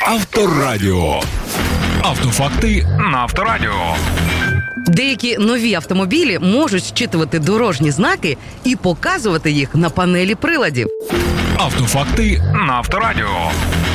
Авторадіо. Автофакти на Авторадіо. Деякі нові автомобілі можуть зчитувати дорожні знаки і показувати їх на панелі приладів. Автофакти на Авторадіо.